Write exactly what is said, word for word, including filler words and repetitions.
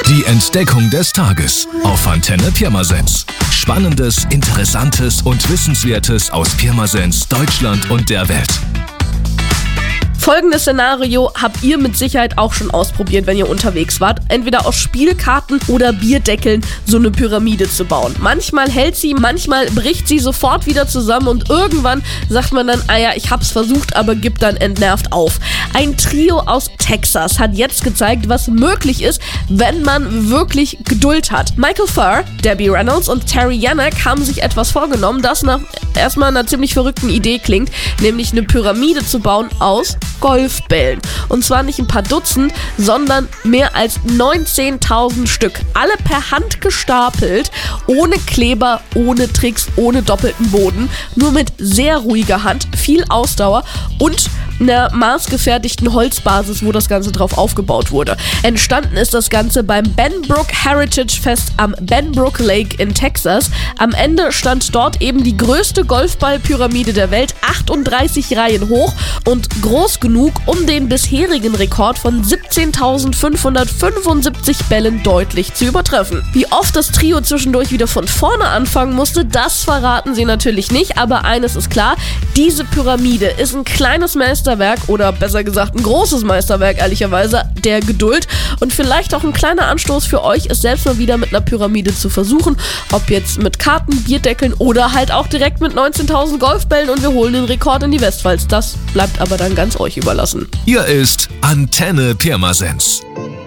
Die Entdeckung des Tages auf Antenne Pirmasens. Spannendes, Interessantes und Wissenswertes aus Pirmasens, Deutschland und der Welt. Folgendes Szenario habt ihr mit Sicherheit auch schon ausprobiert, wenn ihr unterwegs wart. Entweder aus Spielkarten oder Bierdeckeln so eine Pyramide zu bauen. Manchmal hält sie, manchmal bricht sie sofort wieder zusammen und irgendwann sagt man dann, ah ja, ich hab's versucht, aber gibt dann entnervt auf. Ein Trio aus Texas hat jetzt gezeigt, was möglich ist, wenn man wirklich Geduld hat. Michael Furr, Debbie Reynolds und Terry Yannick haben sich etwas vorgenommen, das nach erstmal einer ziemlich verrückten Idee klingt, nämlich eine Pyramide zu bauen aus Golfbällen. Und zwar nicht ein paar Dutzend, sondern mehr als neunzehntausend Stück. Alle per Hand gestapelt, ohne Kleber, ohne Tricks, ohne doppelten Boden. Nur mit sehr ruhiger Hand, viel Ausdauer und einer maßgefertigten Holzbasis, wo das Ganze drauf aufgebaut wurde. Entstanden ist das Ganze beim Benbrook Heritage Fest am Benbrook Lake in Texas. Am Ende stand dort eben die größte Golfballpyramide der Welt, achtunddreißig Reihen hoch und groß genug, um den bisherigen Rekord von siebzehntausendfünfhundertfünfundsiebzig Bällen deutlich zu übertreffen. Wie oft das Trio zwischendurch wieder von vorne anfangen musste, das verraten sie natürlich nicht, aber eines ist klar, diese Pyramide ist ein kleines Meisterwerk oder besser gesagt ein großes Meisterwerk, ehrlicherweise, der Geduld und vielleicht auch ein kleiner Anstoß für euch, es selbst mal wieder mit einer Pyramide zu versuchen, ob jetzt mit Karten, Bierdeckeln oder halt auch direkt mit neunzehntausend Golfbällen und wir holen den Rekord in die Westpfalz. Das bleibt aber dann ganz euch überlassen. Hier ist Antenne Pirmasens.